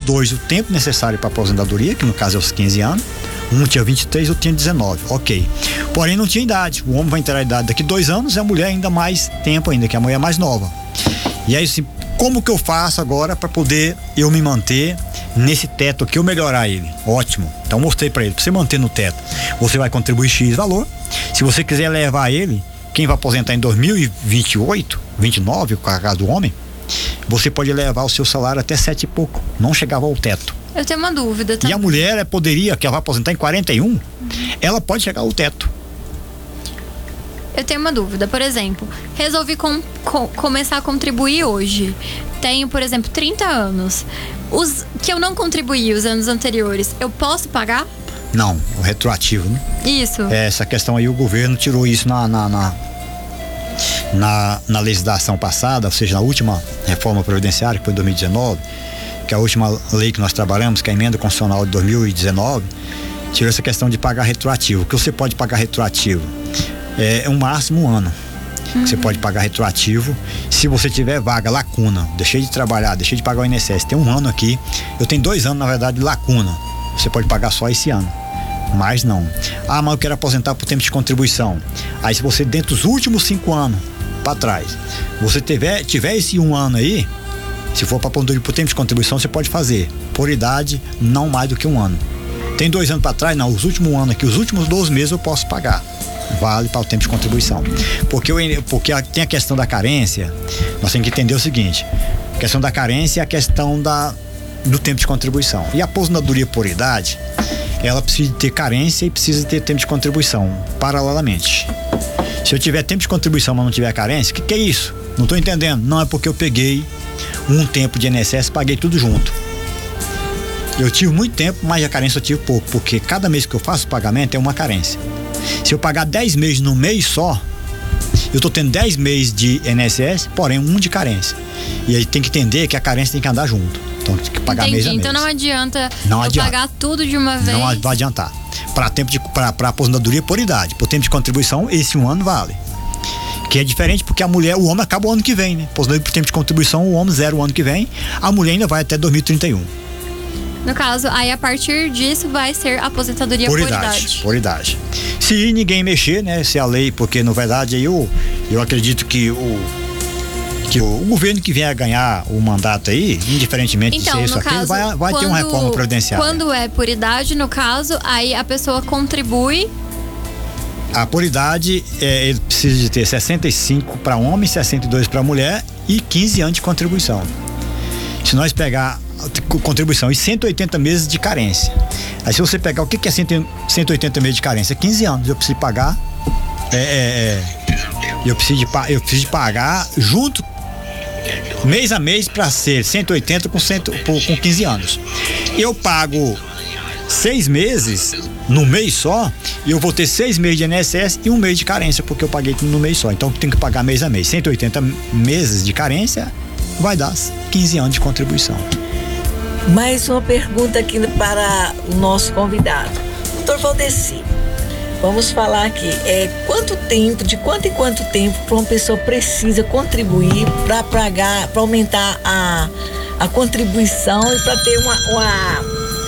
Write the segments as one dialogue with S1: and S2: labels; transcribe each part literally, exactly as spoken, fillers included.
S1: dois o tempo necessário para aposentadoria, que no caso é os quinze anos. Um tinha vinte e três, outro tinha dezenove, ok. Porém não tinha idade. O homem vai entrar na idade daqui dois anos e a mulher ainda mais tempo ainda, que a mulher é mais nova. E aí assim, como que eu faço agora para poder eu me manter nesse teto aqui, eu melhorar ele? Ótimo. Então mostrei para ele, para você manter no teto, você vai contribuir X valor. Se você quiser levar ele, quem vai aposentar em dois mil e vinte e oito, vinte e nove, com a casa do homem, você pode levar o seu salário até sete e pouco, não chegava ao teto.
S2: Eu tenho uma dúvida também.
S1: E a mulher poderia, que ela vai aposentar em quarenta e um, uhum. ela pode chegar ao teto.
S2: Eu tenho uma dúvida, por exemplo, resolvi com, com, começar a contribuir hoje. Tenho, por exemplo, trinta anos. Os que eu não contribuí os anos anteriores, eu posso pagar?
S1: Não, o retroativo, né?
S2: Isso.
S1: É, essa questão aí, o governo tirou isso na, na, na, na, na legislação passada, ou seja, na última reforma previdenciária, que foi em dois mil e dezenove, que é a última lei que nós trabalhamos, que é a emenda constitucional de dois mil e dezenove, tirou essa questão de pagar retroativo. O que você pode pagar retroativo? É um máximo um ano. Uhum. Você pode pagar retroativo. Se você tiver vaga, lacuna, deixei de trabalhar, deixei de pagar o I N S S, tem um ano aqui, eu tenho dois anos, na verdade, de lacuna. Você pode pagar só esse ano. Mas não. Ah, mas eu quero aposentar por tempo de contribuição. Aí se você, dentro dos últimos cinco anos para trás, você tiver, tiver esse um ano aí, se for para aposentar por tempo de contribuição, você pode fazer. Por idade, não mais do que um ano. Tem dois anos para trás, não, os últimos anos aqui, os últimos doze meses eu posso pagar. Vale para o tempo de contribuição. Porque, eu, porque tem a questão da carência, nós temos que entender o seguinte: a questão da carência é a questão da, do tempo de contribuição. E a aposentadoria por idade, ela precisa ter carência e precisa ter tempo de contribuição, paralelamente. Se eu tiver tempo de contribuição, mas não tiver carência, o que, que é isso? Não estou entendendo. Não, é porque eu peguei um tempo de I N S S e paguei tudo junto. Eu tive muito tempo, mas a carência eu tive pouco, porque cada mês que eu faço o pagamento é uma carência. Se eu pagar dez meses no mês só, eu tô tendo dez meses de I N S S, porém um de carência. E aí tem que entender que a carência tem que andar junto. Então tem que pagar mês a mês.
S2: Então não adianta
S1: não
S2: eu
S1: adianta.
S2: pagar tudo de uma vez.
S1: Não vai adiantar. Para tempo de para aposentadoria por idade, por tempo de contribuição, esse um ano vale. Que é diferente porque a mulher, o homem acaba o ano que vem, né? Aposentadoria por tempo de contribuição, o homem zero o ano que vem, a mulher ainda vai até dois mil e trinta e um.
S2: No caso, aí a partir disso vai ser aposentadoria por, por idade. idade.
S1: Por idade. Se ninguém mexer, né? Se a lei, porque na verdade aí eu, eu acredito que o, que o, o governo que vier a ganhar o mandato aí, indiferentemente
S2: então,
S1: de ser isso aqui, vai, vai quando, ter uma reforma previdenciária.
S2: Quando é por idade, no caso, aí a pessoa contribui.
S1: A por idade, é, ele precisa de ter sessenta e cinco para homem, sessenta e dois para mulher e quinze anos de contribuição. Se nós pegar contribuição e cento e oitenta meses de carência. Aí se você pegar o que é cento e oitenta meses de carência, quinze anos, eu preciso pagar é, é, é, eu, preciso de, eu preciso de pagar junto mês a mês para ser cento e oitenta com, cem, com quinze anos. Eu pago seis meses no mês só e eu vou ter seis meses de I N S S e um mês de carência, porque eu paguei tudo no mês só. Então eu tenho que pagar mês a mês. cento e oitenta meses de carência vai dar quinze anos de contribuição.
S3: Mais uma pergunta aqui para o nosso convidado. doutor Valdeci, vamos falar aqui, é, quanto tempo, de quanto em quanto tempo para uma pessoa precisa contribuir para pagar, para aumentar a, a contribuição e para ter uma, uma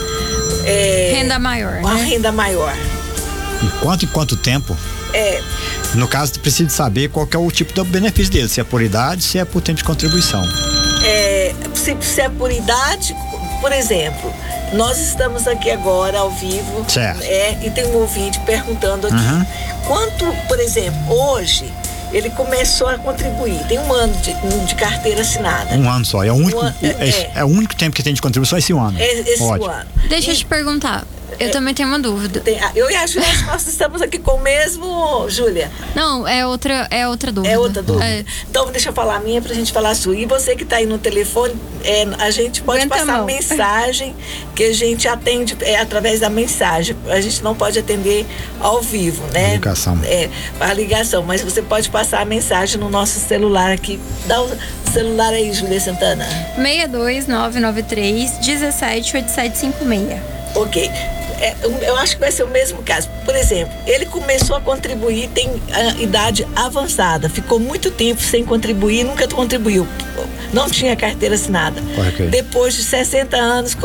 S3: é,
S2: renda maior,
S3: uma
S2: né?
S3: renda maior.
S1: Em quanto e quanto tempo?
S3: É.
S1: No caso, precisa saber qual que é o tipo de benefício dele, se é por idade, se é por tempo de contribuição.
S3: É, se, se é por idade, por exemplo, nós estamos aqui agora ao vivo,
S1: certo.
S3: É, e tem um ouvinte perguntando aqui, uhum. quanto, por exemplo, hoje ele começou a contribuir, tem um ano de, de carteira assinada.
S1: Um ano só, é o único,
S3: um ano, é,
S1: é, é o único tempo que tem de contribuição, esse um ano.
S3: É, esse
S1: Ótimo.
S3: ano.
S2: Deixa
S3: e,
S2: eu te perguntar. Eu é, também tenho uma dúvida.
S3: Tem, eu e a Júlia, nós estamos aqui com o mesmo, Júlia.
S2: Não, é outra, é outra dúvida.
S3: É outra dúvida.
S2: É.
S3: Então, deixa eu falar a minha pra gente falar a sua. E você que tá aí no telefone, é, a gente pode
S2: Aguenta
S3: passar mensagem que a gente atende é, através da mensagem. A gente não pode atender ao vivo, né?
S1: Ligação.
S3: É, a ligação. Mas você pode passar a mensagem no nosso celular aqui. Dá o celular aí, Júlia Santana.
S2: seis dois nove nove três, um sete oito sete cinco seis.
S3: Ok. É, eu acho que vai ser o mesmo caso. Por exemplo, ele começou a contribuir, tem a idade avançada, ficou muito tempo sem contribuir, nunca contribuiu, não tinha carteira assinada.
S1: Okay.
S3: Depois de sessenta anos